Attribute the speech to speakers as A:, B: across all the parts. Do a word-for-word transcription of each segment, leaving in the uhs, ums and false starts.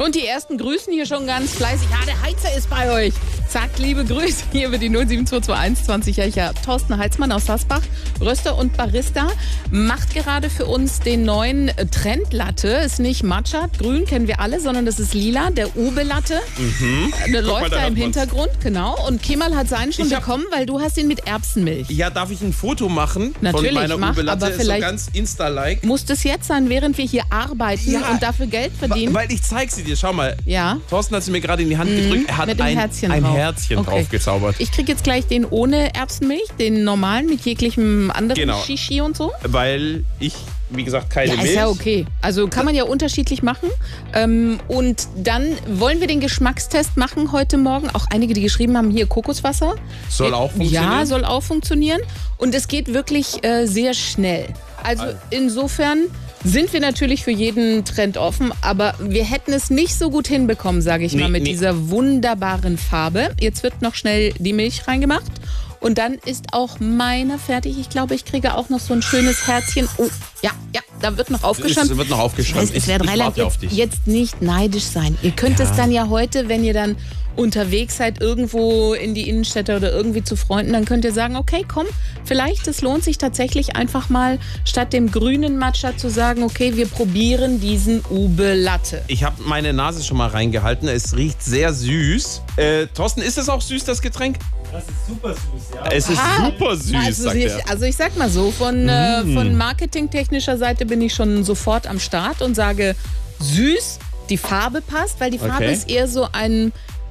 A: Und die ersten grüßen hier schon ganz fleißig. Ja, der Heizer ist bei euch. Sagt liebe Grüße hier über die null sieben zwei zwei eins zwanzig. Ja, ja. Thorsten Heizmann aus Sassbach, Röster und Barista, macht gerade für uns den neuen Trendlatte. Ist nicht Matcha, grün kennen wir alle, sondern das ist lila, der Ube-Latte.
B: Mhm.
A: Der
B: Guck
A: läuft
B: mal, da
A: da im
B: hört man's.
A: Hintergrund, genau. Und Kemal hat seinen schon
B: Ich hab-
A: bekommen, weil du hast ihn mit Erbsenmilch.
B: Ja, darf ich ein Foto machen
A: Natürlich,
B: von meiner
A: mach,
B: Ube-Latte?
A: aber
B: Ist so
A: vielleicht-
B: ganz Insta-like.
A: Muss das jetzt sein, während wir hier arbeiten
B: Ja.
A: und dafür Geld verdienen?
B: Weil ich zeig sie dir, schau mal.
A: Ja.
B: Thorsten hat sie mir gerade in die Hand gedrückt. Er hat
A: mit dem
B: ein
A: Herzchen
B: ein
A: drauf.
B: Herzchen
A: Okay.
B: drauf gezaubert.
A: Ich kriege jetzt gleich den ohne Erbsenmilch, den normalen mit jeglichem anderen
B: Genau.
A: Shishi und so.
B: Weil ich, wie gesagt, keine
A: Ja,
B: Milch.
A: ist ja okay. Also kann man ja unterschiedlich machen. Ähm, und dann wollen wir den Geschmackstest machen heute Morgen. Auch einige, die geschrieben haben, hier Kokoswasser.
B: Soll auch funktionieren?
A: Ja, soll auch funktionieren. Und es geht wirklich äh, sehr schnell. Also insofern sind wir natürlich für jeden Trend offen, aber wir hätten es nicht so gut hinbekommen, sage ich
B: Nee,
A: mal, mit
B: nee.
A: dieser wunderbaren Farbe. Jetzt wird noch schnell die Milch reingemacht und dann ist auch meine fertig. Ich glaube, ich kriege auch noch so ein schönes Herzchen. Oh, ja, ja, da wird noch aufgeschäumt.
B: Es wird noch aufgeschäumt.
A: Das heißt, es
B: Ich-
A: wird
B: ich
A: Dreiland
B: warte auf
A: jetzt,
B: dich.
A: jetzt nicht neidisch sein. Ihr könnt
B: Ja.
A: es dann ja heute, wenn ihr dann unterwegs seid, irgendwo in die Innenstädte oder irgendwie zu Freunden, dann könnt ihr sagen, okay, komm, vielleicht es lohnt sich tatsächlich einfach mal statt dem grünen Matcha zu sagen, okay, wir probieren diesen Ube Latte.
B: Ich habe meine Nase schon mal reingehalten. Es riecht sehr süß. Äh, Thorsten, ist es auch süß, das Getränk?
C: Das ist super süß, ja.
B: Es ist
A: Ah,
B: super süß,
A: also,
B: sagt
A: ich,
B: er.
A: also ich sag mal so, von, äh, von marketingtechnischer Seite bin ich schon sofort am Start und sage süß, die Farbe passt, weil die Farbe
B: Okay.
A: ist eher so ein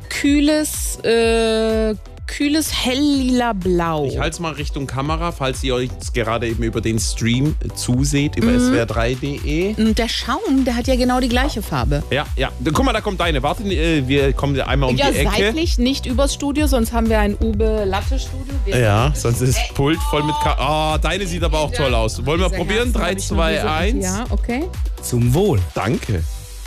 A: kühles, äh, kühles hell-lila Blau.
B: Ich halte es mal Richtung Kamera, falls ihr euch gerade eben über den Stream zuseht, über S W R drei punkt de.
A: Und der Schaum, der hat ja genau die gleiche Farbe.
B: Ja, ja. Guck mal, da kommt deine. Warte, äh, wir kommen einmal um
A: ja,
B: die Ecke.
A: seitlich, nicht übers Studio, sonst haben wir ein Ube-Latte-Studio. Wir-
B: Ja, sonst ist das Pult voll mit Ka Ah, deine sieht aber auch toll aus. Wollen wir
A: Diese
B: probieren?
A: Herzen
B: drei,
A: habe ich noch
B: zwei,
A: nie so-
B: eins.
A: Ja, okay.
C: Zum Wohl.
B: Danke.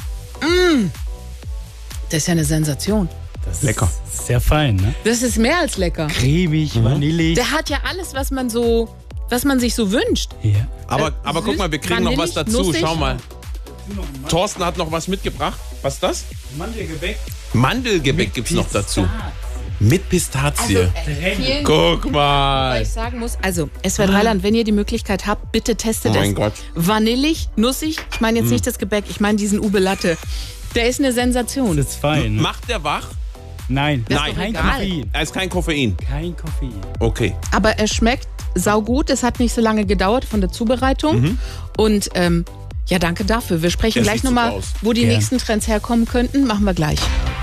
A: Das ist ja eine Sensation.
C: Das
B: Lecker.
C: ist sehr fein, ne?
A: Das ist mehr als lecker.
C: Cremig, vanillig.
A: Der hat ja alles, was man so, was man sich so wünscht.
C: Ja.
B: Aber,
A: Äh,
B: aber
A: süß,
B: guck mal, wir kriegen noch was
A: vanillig,
B: dazu.
A: nussig.
B: Schau mal. Thorsten hat noch was mitgebracht. Was ist das?
C: Mandelgebäck.
B: Mandelgebäck gibt's noch dazu. Mit Pistazie.
A: Also, äh, vielen
B: Guck
A: Weil
B: mal.
A: ich sagen muss, also S W R drei Land, wenn ihr die Möglichkeit habt, bitte testet
B: Oh mein
A: es.
B: Gott.
A: Vanillig, nussig, ich meine jetzt nicht das Gebäck, ich meine diesen Ube Latte. Der ist eine Sensation.
C: Das ist fein. Ne?
B: Macht der wach?
C: Nein,
A: Das ist
B: Nein.
A: doch
C: kein
A: egal.
C: Koffein.
B: Er ist kein Koffein.
C: Kein Koffein.
B: Okay.
A: Aber er schmeckt saugut, es hat nicht so lange gedauert von der Zubereitung. Und ähm, ja, danke dafür. Wir sprechen
B: Der
A: gleich
B: sieht super
A: nochmal,
B: aus.
A: wo die
C: Gern.
A: nächsten Trends herkommen könnten. Machen wir gleich.